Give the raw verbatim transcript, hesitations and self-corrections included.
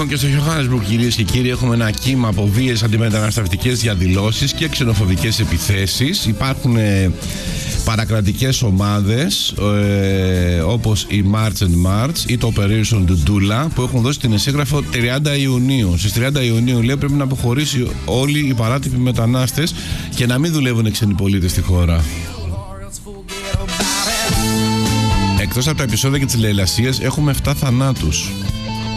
Λοιπόν, και στο Johannesburg, κυρίες και κύριοι, έχουμε ένα κύμα από βίες αντιμεταναστευτικές διαδηλώσεις και ξενοφοβικές επιθέσεις. Υπάρχουν ε, παρακρατικές ομάδες ε, όπως η March and March ή το Operation Dudula, που έχουν δώσει την εσύγραφο τριάντα Ιουνίου. Στις τριάντα Ιουνίου, λέει, πρέπει να αποχωρήσει όλοι οι παράτυποι μετανάστες και να μην δουλεύουν ξένοι πολίτες στη χώρα. Εκτός από τα επεισόδια και τις λαιλασίες, έχουμε επτά θανάτους.